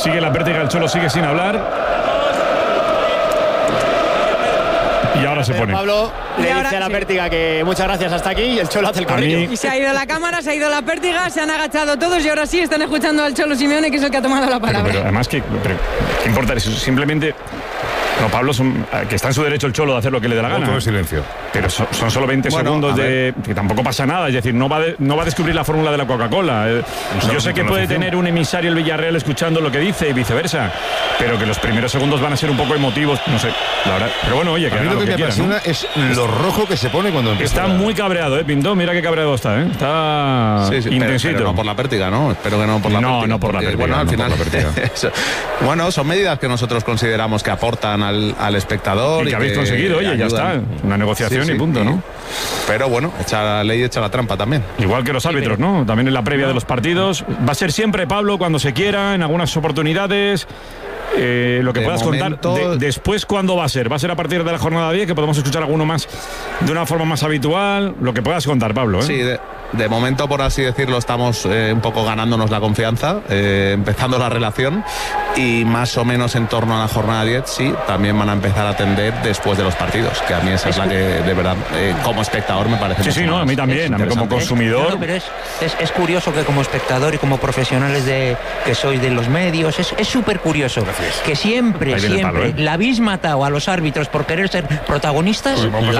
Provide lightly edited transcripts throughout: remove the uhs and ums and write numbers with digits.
Sigue la pértiga, el Cholo sigue sin hablar. Y ahora se pone. Pablo le dice a la pértiga que muchas gracias, hasta aquí, y el Cholo hace el corrillo. Y se ha ido la cámara, se ha ido la pértiga, se han agachado todos y ahora sí están escuchando al Cholo Simeone, que es el que ha tomado la palabra. Pero además, ¿qué importa eso? Simplemente... No, Pablo, que está en su derecho el Cholo de hacer lo que le dé la gana. Todo silencio. Pero son solo 20 segundos que tampoco pasa nada. Es decir, no va a descubrir la fórmula de la Coca-Cola. Yo sé que puede tener un emisario el Villarreal escuchando lo que dice y viceversa, pero que los primeros segundos van a ser un poco emotivos, no sé, la verdad. Pero bueno, oye, que a mí lo que me apasiona es lo rojo que se pone cuando empieza. Está muy cabreado, Pintó. Mira qué cabreado está, Está intensito. Pero no por la pértiga, ¿no? Espero que no por la pértiga. No por la pértiga. Bueno, al final. Bueno, son medidas que nosotros consideramos que aportan al espectador. Y que habéis conseguido, oye, ya está. Una negociación y punto, ¿no? Pero bueno, echa la ley, echa la trampa también. Igual que los árbitros, ¿no? También en la previa de los partidos. Va a ser siempre, Pablo, cuando se quiera, en algunas oportunidades. Lo que puedas contar después, ¿cuándo va a ser? ¿Va a ser a partir de la jornada 10, que podemos escuchar alguno más de una forma más habitual? Lo que puedas contar, Pablo, Sí, de momento, por así decirlo, estamos un poco ganándonos la confianza, empezando la relación, y más o menos en torno a la jornada 10, sí, también van a empezar a atender después de los partidos, que a mí esa es la que, de verdad, como espectador me parece Sí, no, a mí también, a mí como consumidor. No, pero es curioso que como espectador y como profesionales que sois de los medios, es súper curioso. Gracias. Que siempre la habéis matado a los árbitros por querer ser protagonistas,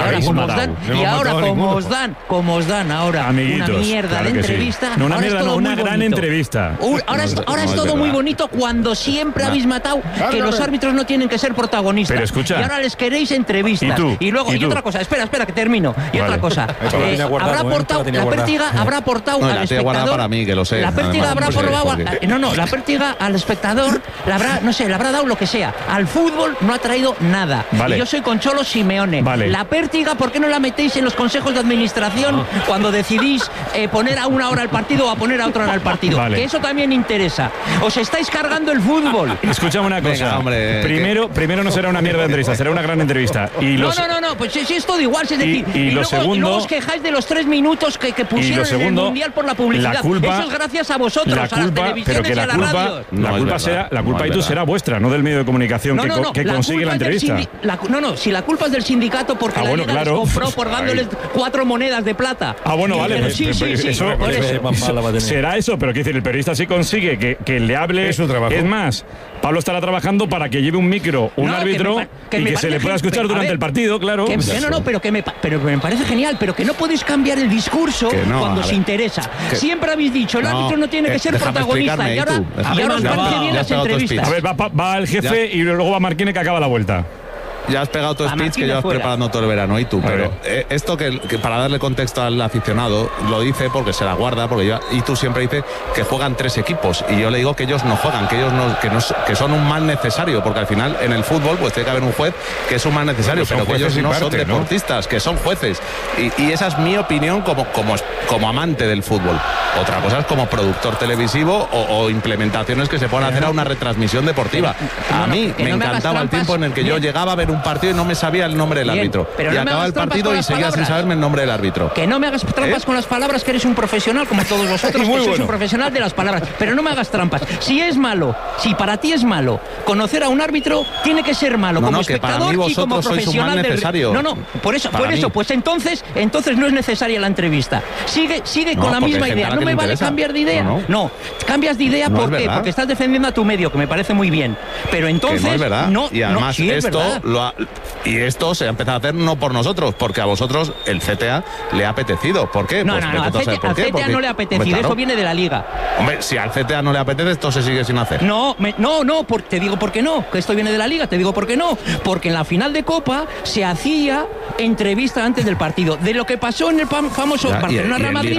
y ahora como os dan ahora amiguitos, una mierda de entrevista. Sí. No una mierda, una gran entrevista. Ahora es todo muy bonito cuando siempre habéis matado que los árbitros no tienen que ser protagonistas. Pero escucha, y ahora les queréis entrevistas. Y otra cosa, espera que termino. Y otra cosa, habrá aportado la pértiga, habrá aportado al espectador. Para mí, que lo sé. La pértiga habrá probado. La pértiga al espectador le habrá dado lo que sea. Al fútbol no ha traído nada. Vale. Y yo soy con Cholo Simeone. Vale. La pértiga, ¿por qué no la metéis en los consejos de administración cuando decidís poner a una hora el partido o a poner a otra hora el partido? Vale. Que eso también interesa. Os estáis cargando el fútbol. Escúchame una cosa. Venga, hombre, primero no será una mierda de entrevista, será una gran entrevista. Y no, pues si es todo igual. Es decir, y luego os quejáis de los 3 minutos que pusieron en el Mundial por la publicidad. Eso es gracias a vosotros, a las televisiones y a las radios. La culpa y tú será vuestra, no del medio de comunicación que consigue la entrevista. Si la culpa es del sindicato porque la Liga les compró por dándoles 4 monedas de plata. Bueno, vale. Será eso, pero quiero decir, el periodista sí consigue que le hable. Es su trabajo. Es más, Pablo estará trabajando para que lleve un micro, árbitro, y que se le pueda escuchar durante el partido, claro. Pero me parece genial, pero que no podéis cambiar el discurso cuando os interesa. Siempre habéis dicho, el árbitro no tiene que ser protagonista, y ahora os parece bien las entrevistas. A ver, va el jefe y luego va Marquine, que acaba la vuelta. Ya has pegado tu speech que llevas preparando todo el verano, y tú, pero esto que para darle contexto al aficionado lo dice porque se la guarda, y tú siempre dices que juegan 3 equipos, y yo le digo que ellos no juegan, que son un mal necesario, porque al final en el fútbol pues tiene que haber un juez que es un mal necesario, pero que ellos no son deportistas, que son jueces, y esa es mi opinión como amante del fútbol. Otra cosa es como productor televisivo o implementaciones que se pueden hacer a una retransmisión deportiva. A mí me encantaba el tiempo en el que yo llegaba a ver un partido y no me sabía el nombre del árbitro. Pero y acaba el partido y seguía sin saberme el nombre del árbitro. Que no me hagas trampas con las palabras, que eres un profesional como todos vosotros, que sois un profesional de las palabras. Pero no me hagas trampas. Si para ti es malo conocer a un árbitro, tiene que ser malo como espectador y como profesional necesario. Por eso, pues entonces no es necesaria la entrevista. Sigue con la misma idea. No me vale cambiar de idea. No, cambias de idea porque estás defendiendo a tu medio, que me parece muy bien. Pero entonces no es verdad. Y además esto se ha empezado a hacer no por nosotros, porque a vosotros el CTA le ha apetecido. ¿Por qué? Al CTA no le ha apetecido, eso viene de la Liga. Hombre, si al CTA no le apetece, esto se sigue sin hacer. Te digo por qué no, que esto viene de la Liga, te digo por qué no. Porque en la final de Copa entrevista antes del partido. De lo que pasó en el famoso Barcelona-Real Madrid,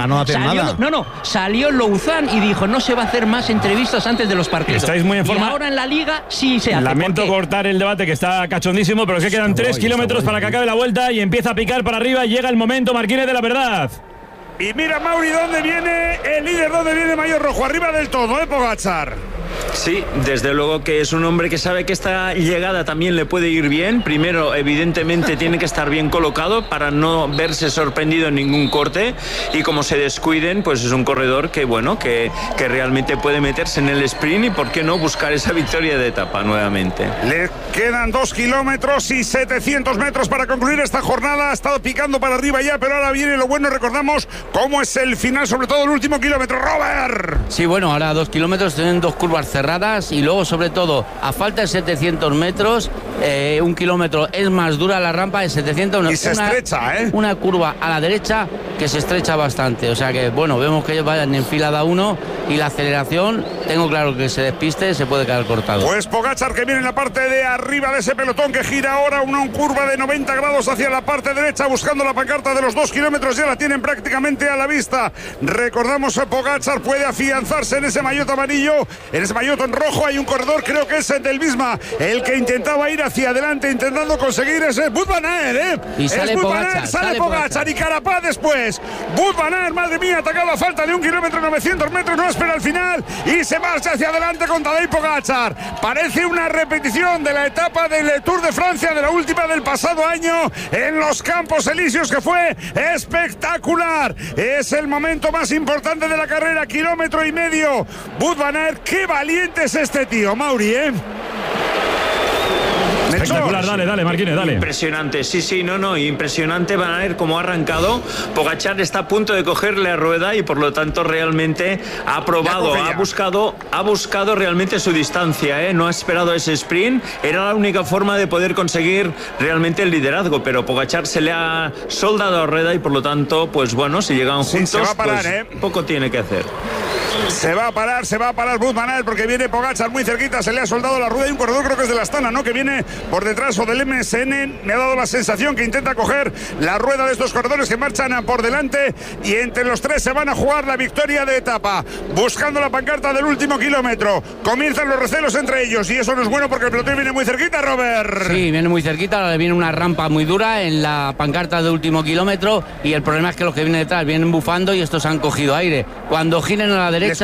salió Louzán y dijo, no se va a hacer más entrevistas antes de los partidos. Estáis muy en forma. Y ahora en la Liga sí se hace. Lamento cortar el debate, que está cachondísimo, pero es que quedan 3 kilómetros para que acabe la vuelta y empieza a picar para arriba y llega el momento, Marquínez, de la verdad. Y mira, Mauri, dónde viene el líder, dónde viene Mayor Rojo, arriba del todo, Pogačar. Sí, desde luego que es un hombre que sabe que esta llegada también le puede ir bien. Primero, evidentemente, tiene que estar bien colocado para no verse sorprendido en ningún corte, y como se descuiden, pues es un corredor que, bueno, que realmente puede meterse en el sprint y, ¿por qué no, buscar esa victoria de etapa nuevamente? Le quedan 2 kilómetros y 700 metros para concluir esta jornada. Ha estado picando para arriba ya, pero ahora viene lo bueno. Recordamos cómo es el final, sobre todo el último kilómetro. Robert. Sí, bueno, ahora 2 kilómetros, tienen 2 curvas cerradas, y luego, sobre todo, a falta de 700 metros, 1 kilómetro es más dura la rampa de 700. Y se estrecha, ¿eh? Una curva a la derecha que se estrecha bastante. O sea que, bueno, vemos que ellos vayan en fila de a uno, y la aceleración, tengo claro que se despiste, se puede quedar cortado. Pues Pogačar, que viene en la parte de arriba de ese pelotón, que gira ahora una curva de 90 grados hacia la parte derecha, buscando la pancarta de los 2 kilómetros. Ya la tienen prácticamente a la vista. Recordamos, Pogačar puede afianzarse en ese maillot amarillo, en ese maillot en rojo. Hay un corredor, creo que es el del Visma, el que intentaba ir hacia adelante, intentando conseguir ese Wout van Aert, Y sale Pogačar, sale Pogačar y Carapaz después. Wout van Aert, madre mía, atacado a falta de 1 kilómetro 900 metros, no espera el final y se marcha hacia adelante con Tadej Pogačar. Parece una repetición de la etapa del Tour de Francia, de la última del pasado año en los Campos Elíseos, que fue espectacular. Es el momento más importante de la carrera, 1,5 kilómetros. Wout van Aert, qué valiente es este tío, Mauri, ¿eh? Espectacular, dale, Marquines, dale. Impresionante, sí, impresionante. Van a ver cómo ha arrancado. Pogačar está a punto de cogerle a rueda y, por lo tanto, realmente ha probado, ha buscado realmente su distancia, ¿eh? No ha esperado ese sprint. Era la única forma de poder conseguir realmente el liderazgo, pero Pogačar se le ha soldado a rueda y, por lo tanto, pues bueno, si llegan juntos, se va a parar, pues, poco tiene que hacer. Se va a parar Wout van Aert, porque viene Pogačar muy cerquita, se le ha soldado la rueda, y un corredor, creo que es de la Astana, ¿no?, que viene por detrás, o del MSN. Me ha dado la sensación que intenta coger la rueda de estos corredores que marchan por delante, y entre los tres se van a jugar la victoria de etapa, buscando la pancarta del último kilómetro. Comienzan los recelos entre ellos, y eso no es bueno porque el pelotón viene muy cerquita, Robert. Sí, viene muy cerquita, ahora viene una rampa muy dura en la pancarta del último kilómetro, y el problema es que los que vienen detrás vienen bufando y estos han cogido aire. Cuando giren a la derecha...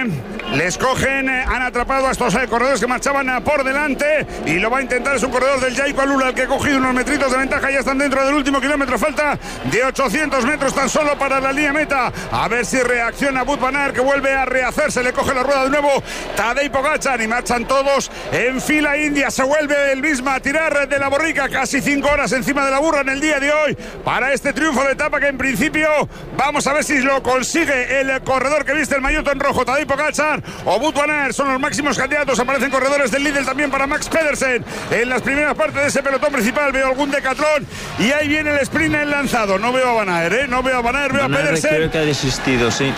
Les cogen, han atrapado a estos corredores que marchaban por delante, y lo va a intentar, es un corredor del Jayco Alula, el que ha cogido unos metritos de ventaja. Ya están dentro del último kilómetro, falta de 800 metros tan solo para la línea meta. A ver si reacciona Wout van Aert, que vuelve a rehacerse, le coge la rueda de nuevo Tadej Pogačar, y marchan todos en fila india. Se vuelve el Visma a tirar de la borrica, casi 5 horas encima de la burra en el día de hoy para este triunfo de etapa, que en principio vamos a ver si lo consigue el corredor que viste el maillot en rojo, Tadej Pogačar o Wout van Aert. Son los máximos candidatos. Aparecen corredores del Lidl también para Max Pedersen en las primeras partes de ese pelotón principal. Veo algún Decathlon, y ahí viene el sprint lanzado. No veo a Van Aert, no veo a Van Aert, veo a Pedersen. Creo que ha desistido, sí.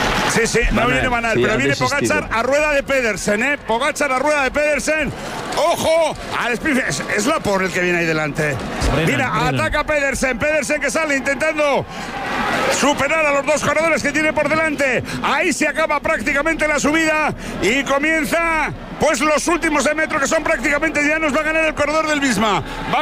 Sí, no viene Van Aert, pero viene Pogačar a rueda de Pedersen, Pogačar a rueda de Pedersen. ¡Ojo! Al sprint. Es la por el que viene ahí delante. Mira, ataca Pedersen, que sale intentando superar a los dos corredores que tiene por delante. Ahí se acaba prácticamente la subida y comienza pues los últimos de metro, que son prácticamente llanos. Va a ganar el corredor del Visma. Va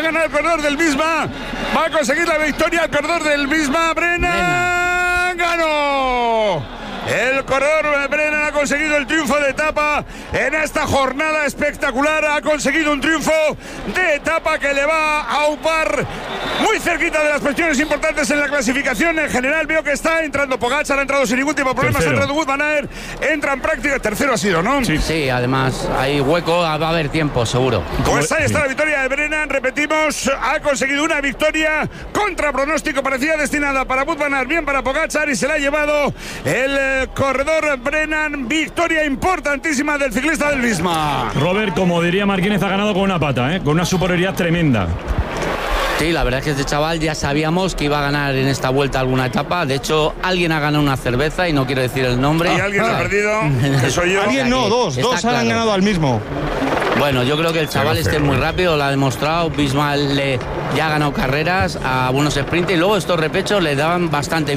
a conseguir la victoria el corredor del Visma. Brennan ganó. El corredor Brennan ha conseguido el triunfo de etapa en esta jornada espectacular. Ha conseguido un triunfo de etapa que le va a aupar muy cerquita de las posiciones importantes en la clasificación. En general veo que está entrando Pogačar, ha entrado sin ningún tipo de problema, ha entrado Wout van Aert, entra en práctica. Tercero ha sido, ¿no? Sí, además hay hueco, va a haber tiempo, seguro. Pues ahí está la victoria de Brennan, repetimos, ha conseguido una victoria contra pronóstico, parecía destinada para Wout van Aert, bien para Pogačar, y se la ha llevado el corredor Brennan. Victoria importantísima del ciclista del Visma. Robert, como diría Marquínez, ha ganado con una pata, con una superioridad tremenda. Sí, la verdad es que este chaval ya sabíamos que iba a ganar en esta vuelta alguna etapa. De hecho, alguien ha ganado una cerveza y no quiero decir el nombre. Y alguien ha perdido, que soy yo. Alguien no, dos claro. Han ganado al mismo. Bueno, yo creo que el chaval es muy rápido, lo ha demostrado. Visma ya ha ganado carreras a buenos sprints, y luego estos repechos le daban bastante bien.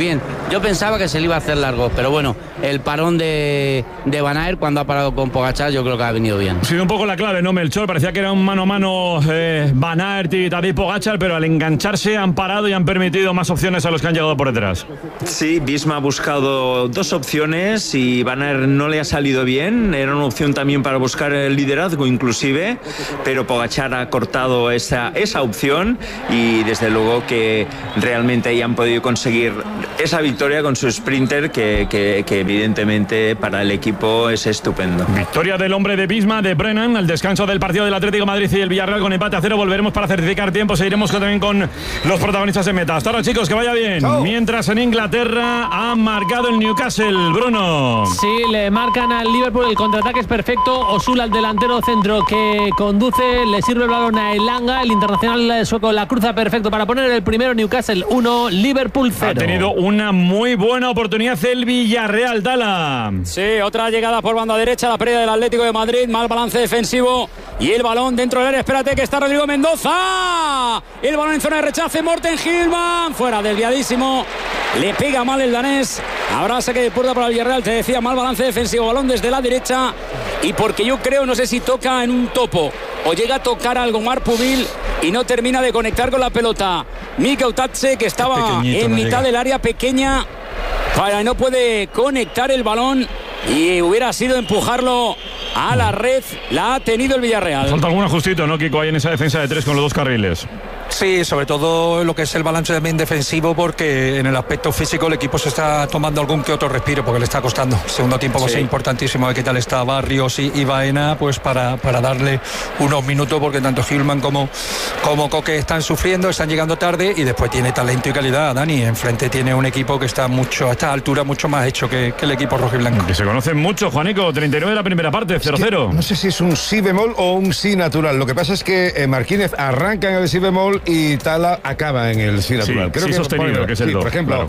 Yo pensaba que se le iba a hacer largo, pero bueno, el parón de Van Aert cuando ha parado con Pogačar yo creo que ha venido bien. Ha sido un poco la clave, ¿no, Melchor? Parecía que era un mano a mano Van Aert y Tadej Pogačar, pero al engancharse han parado y han permitido más opciones a los que han llegado por detrás. Sí, Visma ha buscado 2 opciones y Van Aert no le ha salido bien. Era una opción también para buscar el liderazgo inclusive, pero Pogačar ha cortado esa opción y desde luego que realmente ahí han podido conseguir esa victoria con su sprinter que evidentemente para el equipo es estupendo. Victoria del hombre de Visma, de Brennan, al descanso del partido del Atlético de Madrid y el Villarreal con empate a 0. Volveremos para certificar tiempo, seguiremos también con los protagonistas en meta. Hasta ahora, chicos, que vaya bien. Chao. Mientras en Inglaterra ha marcado el Newcastle, Bruno. Sí, le marcan al Liverpool, el contraataque es perfecto. Osul al delantero centro que conduce, le sirve el balón a Elanga, el internacional sueco la cruza perfecto para poner el primero. Newcastle 1, Liverpool 0. Ha tenido una muy buena oportunidad el Villarreal, Dala. Sí, otra llegada por banda derecha, la pérdida del Atlético de Madrid, mal balance defensivo y el balón dentro del área. Espérate que está Rodrigo Mendoza. El balón en zona de rechace, Morten Hilman, fuera, desviadísimo. Le pega mal el danés. Habrá saque de puerta para el Villarreal, te decía, mal balance defensivo, balón desde la derecha. Y porque yo creo, no sé si toca en un topo o llega a tocar algo Marpubil y no termina de conectar con la pelota. Mika Utatse, que estaba en mitad del área pequeña, no puede conectar el balón y hubiera sido empujarlo a la red. La ha tenido el Villarreal. Falta algún ajustito, ¿no, Kiko? Hay en esa defensa de 3 con los 2 carriles. Sí, sobre todo lo que es el balance también defensivo, porque en el aspecto físico el equipo se está tomando algún que otro respiro porque le está costando. Segundo tiempo va a ser importantísimo ver qué tal está Barrios y Baena, pues para darle unos minutos, porque tanto Hilman como Coque están sufriendo, están llegando tarde, y después tiene talento y calidad. Dani, enfrente tiene un equipo que está a esta altura mucho más hecho que el equipo rojiblanco. Que se conocen mucho, Juanico. 39 de la primera parte, 0-0. No sé si es un si bemol o un si natural. Lo que pasa es que Marquínez arranca en el si bemol y Tala acaba en el si natural. Creo que sostenido, que es el do. Por ejemplo,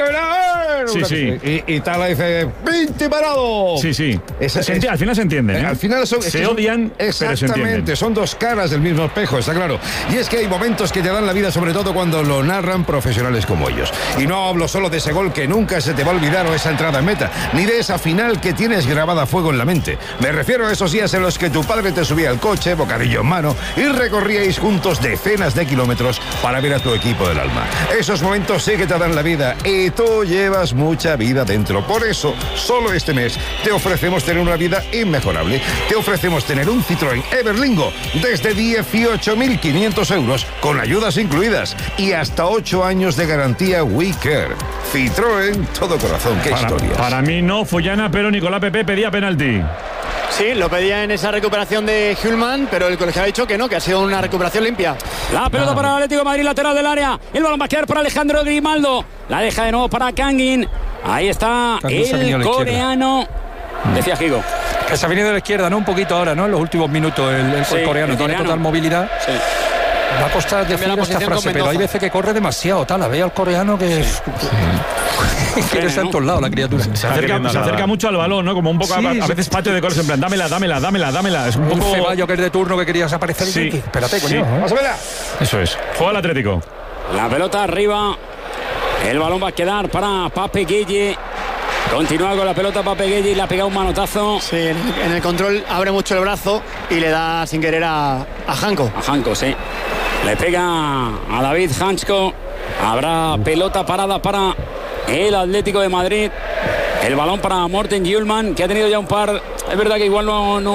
y Tala dice ¡Pinti parado! Sí. Al final se entienden, ¿eh? Al final se odian, pero se entienden. Exactamente, son 2 caras del mismo espejo, está claro. Y es que hay momentos que te dan la vida, sobre todo cuando lo narran profesionales como ellos. Y no hablo solo de ese gol que nunca se te va a olvidar, o esa entrada en meta, ni de esa final que tienes grabada a fuego en la mente. Me refiero a esos días en los que tu padre te subía al coche, bocadillo en mano, y recorríais juntos decenas de kilómetros para ver a tu equipo del alma. Esos momentos sí que te dan la vida, y tú llevas mucha vida dentro. Por eso, solo este mes te ofrecemos tener una vida inmejorable. Te ofrecemos tener un Citroën Everlingo desde 18.500 euros, con ayudas incluidas, y hasta 8 años de garantía WeCare. Citroën, todo corazón. ¡Qué historia! Para mí no, Fullana, pero Nicolás Pepe pedía penalti. Sí, lo pedía en esa recuperación de Hulman, pero el colegiado ha dicho que no, que ha sido una recuperación limpia. La pelota para el Atlético de Madrid, lateral del área. El balón va a quedar para Alejandro Grimaldo. La deja de nuevo para Kangin. Ahí está el coreano. Decía Gigo. Que se ha venido de la izquierda, ¿no? Un poquito ahora, ¿no? En los últimos minutos el coreano. Tiene total movilidad. Sí. Va a costar decir esta frase, pero hay veces que corre demasiado. Tal, ve al coreano que quiere estar en todos lados la criatura. Se acerca mucho al balón, ¿no? Como un poco a veces patio de goles, en plan, dámela. Es un poco Ceballo que es de turno, que querías aparecer. Sí. Espérate, coño. Pásamela. Eso es. Juega el Atlético. La pelota arriba. El balón va a quedar para Pape Gueye. Continúa con la pelota Pape Gueye y le ha pegado un manotazo. Sí, en el control abre mucho el brazo y le da sin querer a Janko. A Janko, sí. Le pega a David Hansko. Habrá pelota parada para el Atlético de Madrid. El balón para Morten Hjulman, que ha tenido ya un par. Es verdad que igual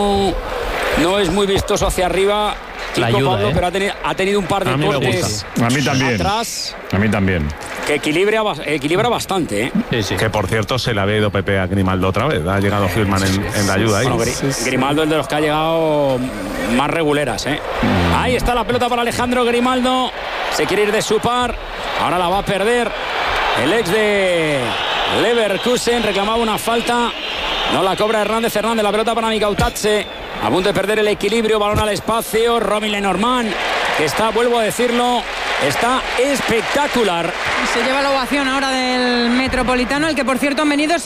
no es muy vistoso hacia arriba. La ayuda, Pablo, pero ha tenido un par de cortes. A mí también. Atrás. A mí también. Que equilibra bastante, ¿eh? Sí. Que por cierto se le ha ido Pepe a Grimaldo otra vez. Ha llegado Hjulman en la ayuda ahí. Bueno, Grimaldo es de los que ha llegado más reguleras, ¿eh? Ahí está la pelota para Alejandro Grimaldo. Se quiere ir de su par. Ahora la va a perder. El ex de Leverkusen reclamaba una falta. No la cobra Hernández. La pelota para Mika Utatse. A punto de perder el equilibrio. Balón al espacio. Romy Lenormand, que está, vuelvo a decirlo, está espectacular. Se lleva la ovación ahora del Metropolitano, el que por cierto han venido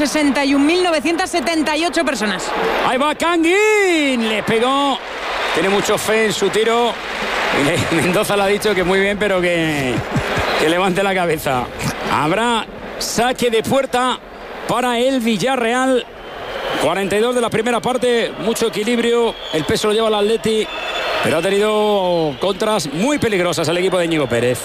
61.978 personas. Ahí va Kangin. Le pegó. Tiene mucho fe en su tiro. Y Mendoza le ha dicho que muy bien, pero que levante la cabeza. Habrá saque de puerta para el Villarreal. 42 de la primera parte, mucho equilibrio, el peso lo lleva el Atleti, pero ha tenido contras muy peligrosas el equipo de Íñigo Pérez.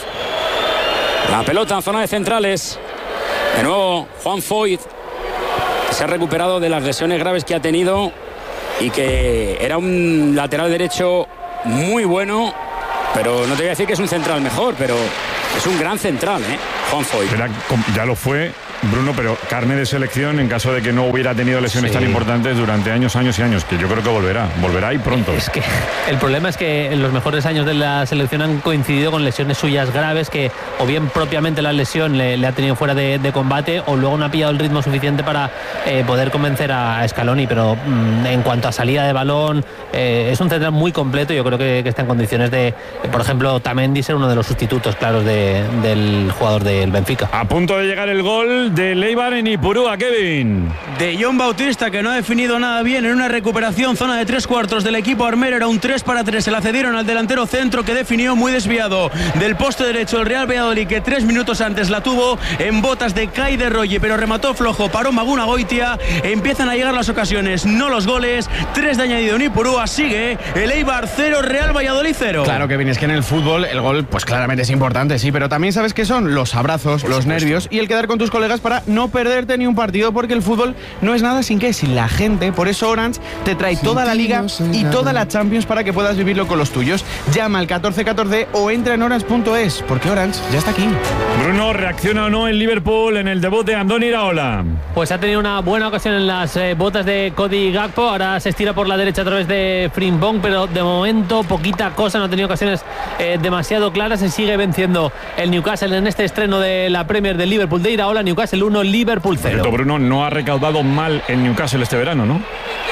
La pelota en zona de centrales, de nuevo Juan Foyt, que se ha recuperado de las lesiones graves que ha tenido y que era un lateral derecho muy bueno, pero no te voy a decir que es un central mejor, pero es un gran central, Juan Foyt. Ya lo fue, Bruno, pero carne de selección en caso de que no hubiera tenido lesiones tan importantes durante años y años, que yo creo que volverá y pronto. Es que el problema es que en los mejores años de la selección han coincidido con lesiones suyas graves, que o bien propiamente la lesión le ha tenido fuera de combate, o luego no ha pillado el ritmo suficiente para poder convencer a Scaloni, pero en cuanto a salida de balón, es un central muy completo. Yo creo que está en condiciones de, por ejemplo, Tamendi ser uno de los sustitutos claros del jugador del Benfica. A punto de llegar el gol de Leibar en Ipurúa, Kevin. De John Bautista, que no ha definido nada bien en una recuperación, zona de 3/4 del equipo armero, era un 3-3, se la cedieron al delantero centro, que definió muy desviado del poste derecho del Real Valladolid, que 3 minutos antes la tuvo en botas de Kai de Roye, pero remató flojo, paró Maguna Goitia. Empiezan a llegar las ocasiones, no los goles. 3 de añadido en Ipurúa, sigue el Eibar 0, Real Valladolid 0. Claro, Kevin, es que en el fútbol el gol pues claramente es importante, sí, pero también sabes qué son los abrazos, los nervios y el quedar con tus colegas para no perderte ni un partido, porque el fútbol no es nada sin la gente. Por eso Orange te trae toda la Liga y toda la Champions para que puedas vivirlo con los tuyos. Llama al 1414 o entra en orange.es, porque Orange ya está aquí. Bruno, ¿reacciona o no el Liverpool en el debut de Andoni Iraola? Pues ha tenido una buena ocasión en las botas de Cody Gakpo. Ahora se estira por la derecha a través de Frimpong, pero de momento poquita cosa, no ha tenido ocasiones demasiado claras. Se sigue venciendo el Newcastle en este estreno de la Premier del Liverpool de Iraola. Newcastle 1, Liverpool 0. Bruno, no ha recaudado mal el Newcastle este verano, ¿no?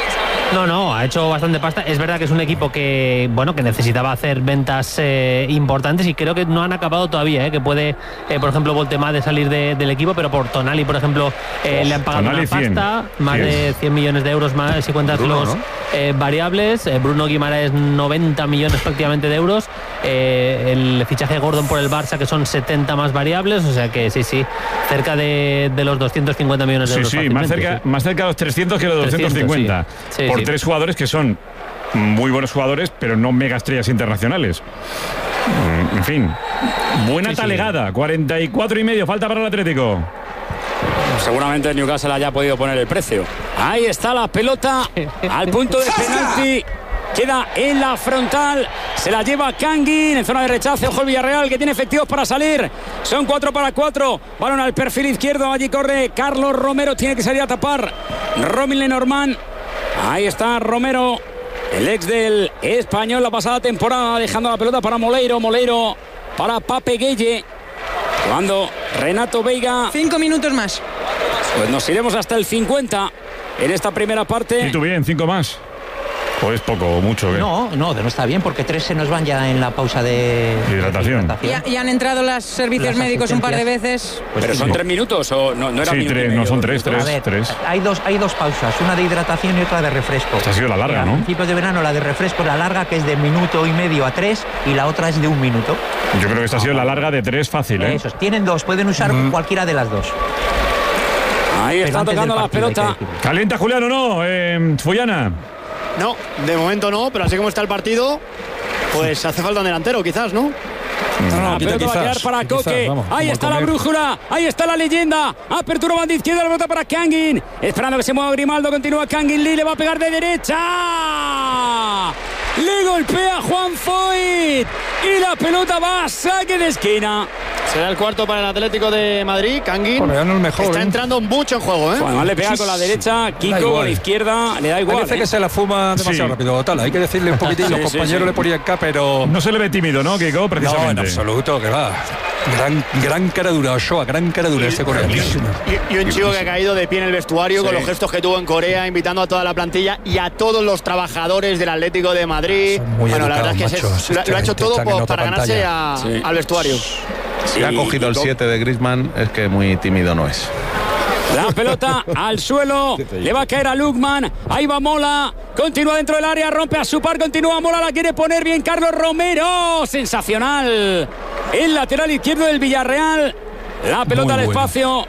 No, ha hecho bastante pasta. Es verdad que es un equipo que necesitaba hacer ventas importantes, y creo que no han acabado todavía, que puede, por ejemplo, Voltemade salir del equipo, pero por Tonali, por ejemplo, le han pagado Tonali una pasta, más de 100 millones de euros más si cuentas Bruno, los variables. Bruno Guimaraes 90 millones prácticamente de euros. El fichaje de Gordon por el Barça, que son 70 más variables, o sea que sí, cerca de los 250 millones de euros. Sí, más cerca de los 300 que los 250. Sí. Por 3 jugadores que son muy buenos jugadores, pero no mega estrellas internacionales. En fin, buena talegada. 44,5 falta para el Atlético. Seguramente el Newcastle haya podido poner el precio. Ahí está la pelota al punto de penalti. Queda en la frontal, se la lleva Kangin en zona de rechace. Ojo el Villarreal, que tiene efectivos para salir. Son 4 para 4. Balón al perfil izquierdo, allí corre Carlos Romero, tiene que salir a tapar Robin Lenormand. Ahí está Romero, el ex del Español la pasada temporada, dejando la pelota para Moleiro para Pape Gueye. Jugando Renato Veiga. 5 minutos más. Pues nos iremos hasta el 50 en esta primera parte. Y tú bien, 5 más. ¿O es poco o mucho? No, no está bien, porque 3 se nos van ya en la pausa de hidratación. Y han entrado los servicios médicos un par de veces. Pues pero son 3 minutos o no era minuto. Sí, no son 3. Hay dos pausas, una de hidratación y otra de refresco. Esta ha sido la larga, ¿no? A principios de verano la de refresco, la larga, que es de 1,5 minutos a 3, y la otra es de 1 minuto. Yo creo que esta ha sido la larga de 3 fácil, ¿eh? Esos tienen 2, pueden usar cualquiera de las 2. Ahí está tocando la pelota. ¿Calienta Julián o no, Fullana? No, de momento no, pero así como está el partido, pues hace falta un delantero, quizás, ¿no? La pelota va a quedar para Coque. Ahí está la brújula, ahí está la leyenda. Apertura banda izquierda, la pelota para Kangin. Esperando que se mueva Grimaldo, continúa Kangin Lee, le va a pegar de derecha. Le golpea Juan Foyt y la pelota va a saque de esquina. Será el cuarto para el Atlético de Madrid. Kangin bueno, no el mejor, está entrando mucho en juego, ¿eh? Además le pega con la derecha, Kiko con la izquierda, le da igual. Parece que se la fuma demasiado rápido, tal. Hay que decirle un poquitín, los compañeros le ponían acá, pero no se le ve tímido, ¿no, Kiko? Precisamente. No, en absoluto, que va. Gran cara dura, Ochoa, gran cara dura ese coreano. Y un chico que ha caído de pie en el vestuario con los gestos que tuvo en Corea, invitando a toda la plantilla y a todos los trabajadores del Atlético de Madrid. Bueno, la verdad es que lo ha hecho todo para ganarse al vestuario. Si ha cogido el 7 de Griezmann, es que muy tímido no es. La pelota al suelo, le va a caer a Lukman. Ahí va Mola, continúa dentro del área, rompe a su par, continúa Mola, la quiere poner bien Carlos Romero. Sensacional. El lateral izquierdo del Villarreal. La pelota al espacio.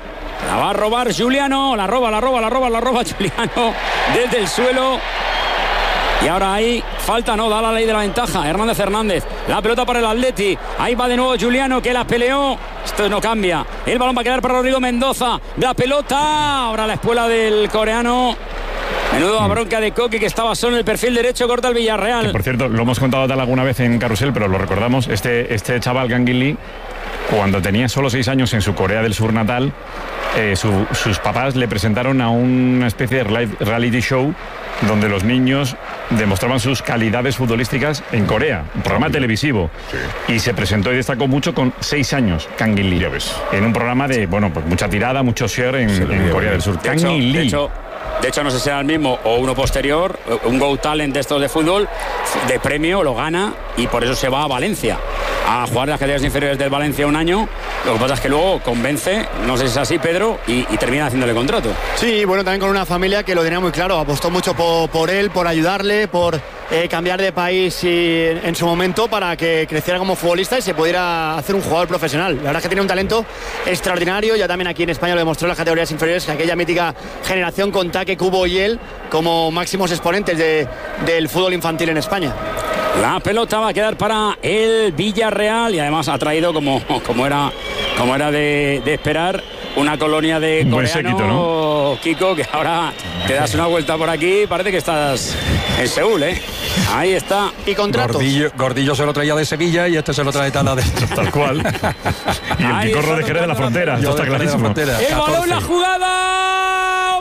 La va a robar Juliano. La roba Juliano desde el suelo. Y ahora ahí falta, no, da la ley de la ventaja. Hernández. La pelota para el Atleti. Ahí va de nuevo Juliano, que la peleó. Esto no cambia. El balón va a quedar para Rodrigo Mendoza. La pelota. Ahora la espuela del coreano. Menudo bronca de Coque, que estaba solo en el perfil derecho, corta el Villarreal. Que, por cierto, lo hemos contado tal alguna vez en Carrusel, pero lo recordamos. Este chaval, Kang In Lee, cuando tenía solo 6 años en su Corea del Sur natal, sus papás le presentaron a una especie de reality show donde los niños demostraban sus calidades futbolísticas en Corea, un programa televisivo. Sí. Y se presentó y destacó mucho con 6 años, Kang In Lee. En un programa de, pues mucha tirada, mucho share en Corea del Sur. Kang In Lee. De hecho, no sé si era el mismo o uno posterior, un Go Talent de estos de fútbol, de premio, lo gana y por eso se va a Valencia a jugar las categorías inferiores del Valencia un año. Lo que pasa es que luego convence, no sé si es así, Pedro, y termina haciéndole contrato. Sí, bueno, también con una familia que lo tenía muy claro, apostó mucho por él, por ayudarle, por cambiar de país en su momento para que creciera como futbolista y se pudiera hacer un jugador profesional. La verdad es que tiene un talento extraordinario, ya también aquí en España lo demostró en las categorías inferiores, que aquella mítica generación con Taque, Cubo y él como máximos exponentes del fútbol infantil en España. La pelota va a quedar para el Villarreal y además ha traído, como era de esperar, una colonia de coreano, séquito, ¿no? Kiko, que ahora te das una vuelta por aquí, parece que estás en Seúl, ¿eh? Ahí está. Y contratos. Gordillo se lo traía de Sevilla y este se lo trae de tal cual. Y el Picorro de Jerez de la Frontera, esto está clarísimo. El balón, la jugada,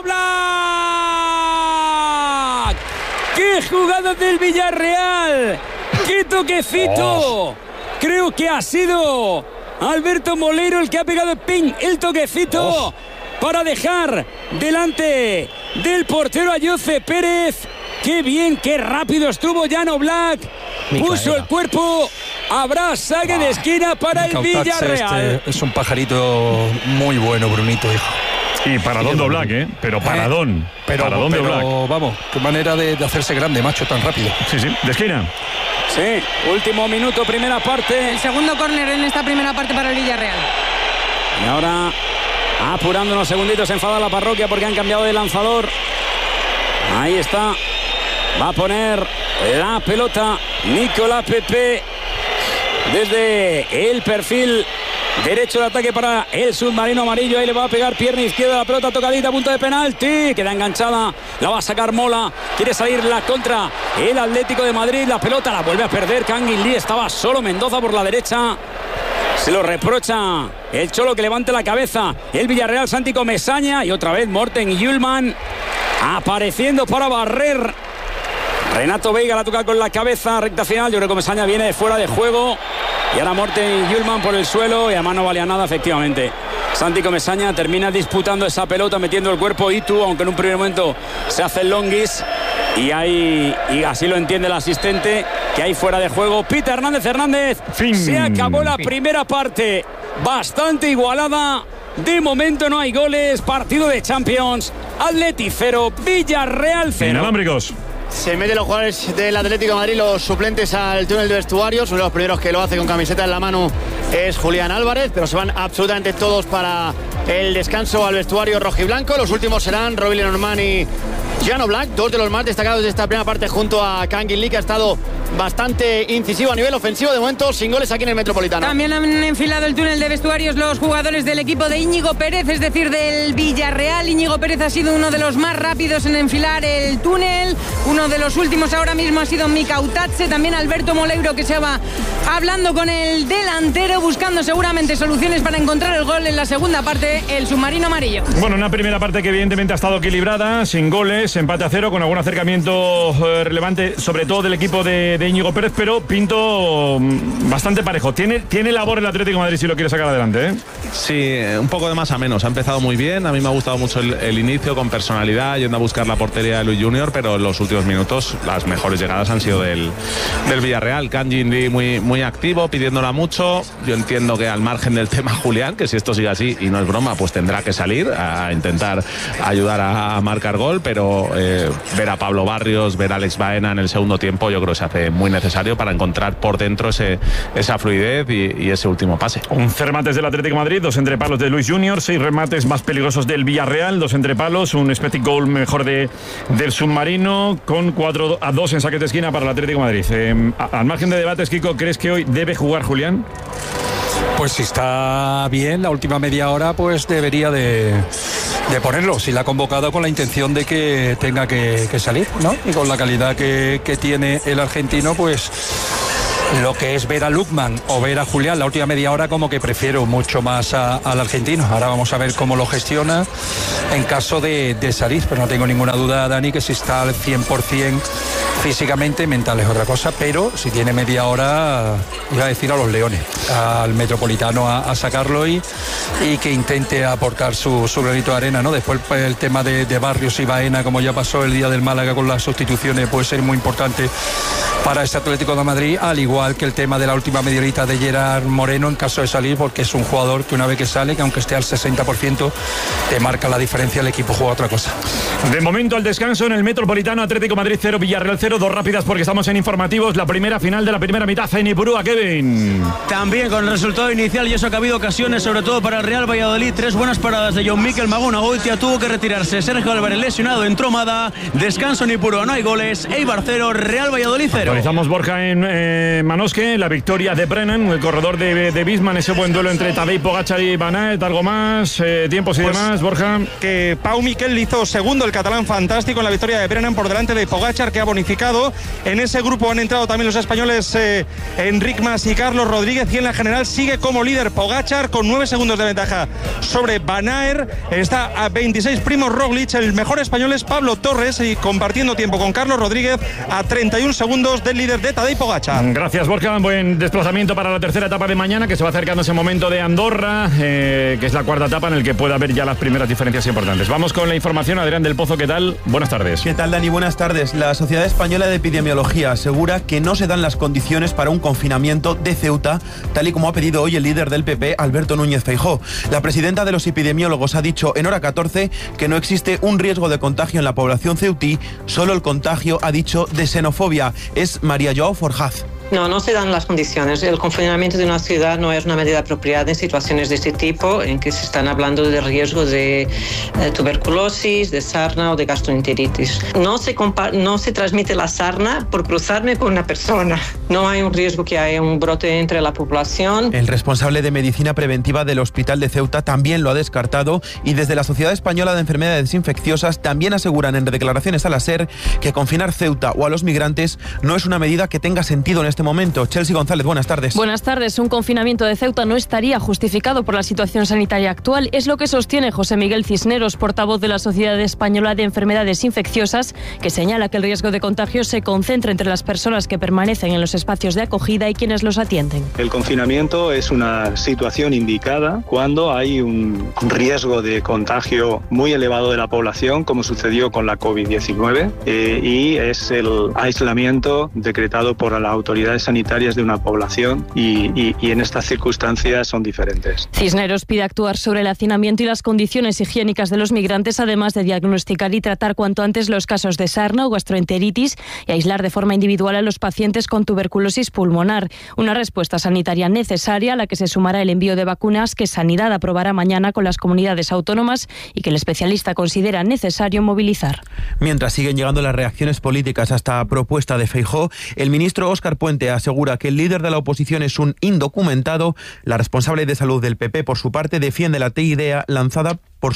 Oblak. ¡Qué jugada del Villarreal! ¡Qué toquecito! Creo que ha sido Alberto Moleiro el que ha pegado el toquecito para dejar delante del portero a Jose Pérez. ¡Qué bien, qué rápido estuvo Jan Oblak! Puso el cuerpo. Habrá saque de esquina para el Villarreal. Es un pajarito muy bueno, Brunito, hijo. Y paradón de Oblak, ¿eh? Pero paradón. Paradón de Oblak. Vamos, qué manera de hacerse grande, macho, tan rápido. Sí, de esquina. Sí, último minuto, primera parte. El segundo córner en esta primera parte para el Villarreal. Y ahora, apurando unos segunditos, se enfada la parroquia porque han cambiado de lanzador. Ahí está. Va a poner la pelota Nicolás Pepe desde el perfil derecho de ataque para el submarino amarillo. Ahí le va a pegar pierna izquierda, la pelota tocadita, punto de penalti. Queda enganchada, la va a sacar Mola. Quiere salir la contra el Atlético de Madrid. La pelota la vuelve a perder Kang In Lee. Estaba solo Mendoza por la derecha. Se lo reprocha el Cholo, que levante la cabeza. El Villarreal, Santi Comesaña. Y otra vez Morten Hjulmand apareciendo para barrer. Renato Veiga la toca con la cabeza, recta final. Yo creo que Comesaña viene de fuera de juego. Y ahora Morten Hjulmand por el suelo. Y además no valía nada, efectivamente. Santi Comesaña termina disputando esa pelota, metiendo el cuerpo Itu, aunque en un primer momento se hace el longuis. Y así lo entiende el asistente, que hay fuera de juego. Pita Hernández. Fin. Se acabó la primera parte, bastante igualada. De momento no hay goles. Partido de Champions. Atleti 0, Villarreal 0. Inalámbricos. Se meten los jugadores del Atlético de Madrid, los suplentes, al túnel de vestuarios. Uno de los primeros que lo hace con camiseta en la mano es Julián Álvarez, pero se van absolutamente todos para el descanso al vestuario rojiblanco. Los últimos serán Robin Lenormand y Jan Oblak, dos de los más destacados de esta primera parte, junto a Kang In Lee, que ha estado bastante incisivo a nivel ofensivo. De momento sin goles aquí en el Metropolitano. También han enfilado el túnel de vestuarios los jugadores del equipo de Íñigo Pérez, es decir, del Villarreal. Íñigo Pérez ha sido uno de los más rápidos en enfilar el túnel. Uno de los últimos ahora mismo ha sido Mika Utache. También Alberto Moleiro, que se va hablando con el delantero, buscando seguramente soluciones para encontrar el gol en la segunda parte, el submarino amarillo. Bueno, una primera parte que evidentemente ha estado equilibrada, sin goles, empate a 0, con algún acercamiento relevante, sobre todo del equipo de Íñigo Pérez, pero Pinto bastante parejo. Tiene labor el Atlético de Madrid si lo quiere sacar adelante, ¿eh? Sí, un poco de más a menos. Ha empezado muy bien. A mí me ha gustado mucho el inicio, con personalidad, yendo a buscar la portería de Luis Junior, pero en los últimos minutos las mejores llegadas han sido del Villarreal. Kang In Lee muy activo, pidiéndola mucho. Yo entiendo que al margen del tema Julián, que si esto sigue así y no es broma, pues tendrá que salir a intentar ayudar a marcar gol, pero pero ver a Pablo Barrios, ver a Alex Baena en el segundo tiempo, yo creo que se hace muy necesario para encontrar por dentro esa fluidez y ese último pase. 11 remates del Atlético de Madrid, 2 entrepalos de Luis Junior, 6 remates más peligrosos del Villarreal, 2 entrepalos, un expected goal mejor del submarino, con 4-2 en saques de esquina para el Atlético de Madrid. Al margen de debates, Kiko, ¿crees que hoy debe jugar Julián? Pues si está bien la última media hora, pues debería de ponerlo. Si la ha convocado con la intención de que tenga que salir, ¿no? Y con la calidad que tiene el argentino, pues lo que es ver a Lukman o ver a Julián la última media hora, como que prefiero mucho más al argentino. Ahora vamos a ver cómo lo gestiona en caso de salir, pero no tengo ninguna duda, Dani, que si está al 100% físicamente, mental es otra cosa, pero si tiene media hora, iba a decir a los Leones, al Metropolitano a sacarlo y que intente aportar su granito de arena, ¿no? Después el tema de Barrios y Baena, como ya pasó el día del Málaga con las sustituciones, puede ser muy importante para este Atlético de Madrid, al igual que el tema de la última media horita de Gerard Moreno en caso de salir, porque es un jugador que una vez que sale, que aunque esté al 60%, te marca la diferencia, el equipo juega otra cosa. De momento al descanso en el Metropolitano, Atlético Madrid 0, Villarreal 0, 2 rápidas porque estamos en informativos, la primera final de la primera mitad, Zenipurúa, Kevin. También con el resultado inicial, y eso que ha habido ocasiones, sobre todo para el Real Valladolid, 3 buenas paradas de John Miquel Maguna, Goitia tuvo que retirarse, Sergio Álvarez lesionado, entró Mada, descanso en Ipurúa, no hay goles, Eibar 0, Real Valladolid 0. Actualizamos, Borja, en Manosque, la victoria de Brennan, el corredor de Bisman, ese buen duelo entre Tadej Pogačar y Van Aert, algo más, tiempos y demás, Borja. Que Pau Miquel hizo segundo, el catalán fantástico, en la victoria de Brennan por delante de Pogačar, que ha bonificado. En ese grupo han entrado también los españoles Enric Mas y Carlos Rodríguez, y en la general sigue como líder Pogačar con 9 segundos de ventaja sobre Van Aert. Está a 26 Primo Roglic, el mejor español es Pablo Torres, y compartiendo tiempo con Carlos Rodríguez a 31 segundos del líder de Tadej Pogačar. Gracias, Borja. Buen desplazamiento para la tercera etapa de mañana, que se va acercando ese momento de Andorra, que es la cuarta etapa en el que puede haber ya las primeras diferencias importantes. Vamos con la información. Adrián del Pozo, ¿qué tal? Buenas tardes. ¿Qué tal, Dani? Buenas tardes. La Sociedad Española de Epidemiología asegura que no se dan las condiciones para un confinamiento de Ceuta, tal y como ha pedido hoy el líder del PP, Alberto Núñez Feijóo. La presidenta de los epidemiólogos ha dicho en Hora 14 que no existe un riesgo de contagio en la población ceutí, solo el contagio, ha dicho, de xenofobia. Es María Joao Forjaz. No se dan las condiciones. El confinamiento de una ciudad no es una medida apropiada en situaciones de este tipo, en que se están hablando de riesgo de tuberculosis, de sarna o de gastroenteritis. No se transmite la sarna por cruzarme con una persona. No hay un riesgo que haya un brote entre la población. El responsable de medicina preventiva del Hospital de Ceuta también lo ha descartado, y desde la Sociedad Española de Enfermedades Infecciosas también aseguran en declaraciones a la SER que confinar Ceuta o a los migrantes no es una medida que tenga sentido en este momento. Chelsea González, buenas tardes. Buenas tardes. Un confinamiento de Ceuta no estaría justificado por la situación sanitaria actual. Es lo que sostiene José Miguel Cisneros, portavoz de la Sociedad Española de Enfermedades Infecciosas, que señala que el riesgo de contagio se concentra entre las personas que permanecen en los espacios de acogida y quienes los atienden. El confinamiento es una situación indicada cuando hay un riesgo de contagio muy elevado de la población, como sucedió con la COVID-19, y es el aislamiento decretado por la autoridad sanitarias de una población, y en estas circunstancias son diferentes. Cisneros pide actuar sobre el hacinamiento y las condiciones higiénicas de los migrantes, además de diagnosticar y tratar cuanto antes los casos de sarna o gastroenteritis y aislar de forma individual a los pacientes con tuberculosis pulmonar. Una respuesta sanitaria necesaria a la que se sumará el envío de vacunas que Sanidad aprobará mañana con las comunidades autónomas y que el especialista considera necesario movilizar. Mientras siguen llegando las reacciones políticas a esta propuesta de Feijóo, el ministro Óscar Puente asegura que el líder de la oposición es un indocumentado. La responsable de salud del PP, por su parte, defiende la idea lanzada por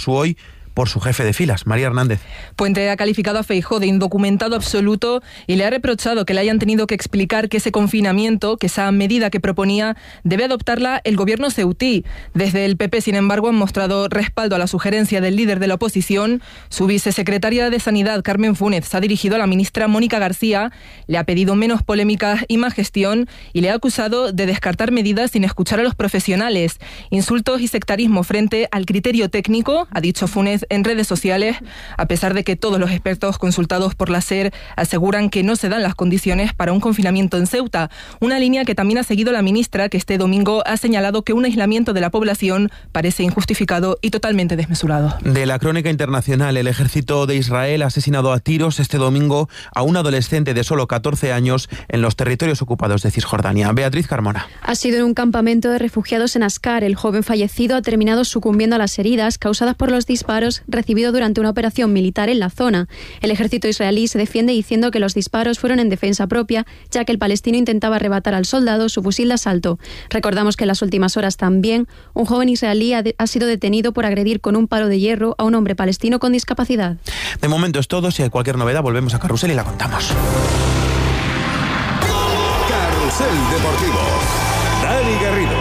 su jefe de filas, María Hernández. Puente ha calificado a Feijóo de indocumentado absoluto y le ha reprochado que le hayan tenido que explicar que ese confinamiento, que esa medida que proponía, debe adoptarla el gobierno ceutí. Desde el PP, sin embargo, han mostrado respaldo a la sugerencia del líder de la oposición. Su vicesecretaria de Sanidad, Carmen Funes, se ha dirigido a la ministra Mónica García, le ha pedido menos polémica y más gestión y le ha acusado de descartar medidas sin escuchar a los profesionales. Insultos y sectarismo frente al criterio técnico, ha dicho Funes, en redes sociales, a pesar de que todos los expertos consultados por la SER aseguran que no se dan las condiciones para un confinamiento en Ceuta. Una línea que también ha seguido la ministra, que este domingo ha señalado que un aislamiento de la población parece injustificado y totalmente desmesurado. De la crónica internacional, el ejército de Israel ha asesinado a tiros este domingo a un adolescente de solo 14 años en los territorios ocupados de Cisjordania. Beatriz Carmona. Ha sido en un campamento de refugiados en Ascar. El joven fallecido ha terminado sucumbiendo a las heridas causadas por los disparos recibidos durante una operación militar en la zona. El ejército israelí se defiende diciendo que los disparos fueron en defensa propia, ya que el palestino intentaba arrebatar al soldado su fusil de asalto. Recordamos que en las últimas horas también un joven israelí ha sido detenido por agredir con un palo de hierro a un hombre palestino con discapacidad. De momento es todo. Si hay cualquier novedad, volvemos a Carrusel y la contamos. Carrusel Deportivo. Dani Garrido.